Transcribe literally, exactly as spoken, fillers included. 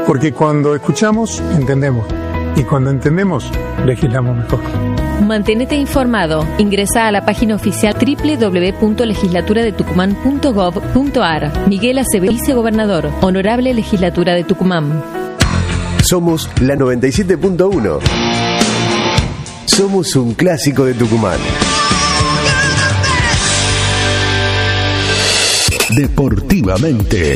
Porque cuando escuchamos, entendemos. Y cuando entendemos, legislamos mejor. Manténete informado. Ingresa a la página oficial doble u doble u doble u punto legislatura de tucumán punto gov punto ar. Miguel Acevedo, vicegobernador. Honorable Legislatura de Tucumán. Somos la noventa y siete punto uno. Somos un clásico de Tucumán. Deportivamente.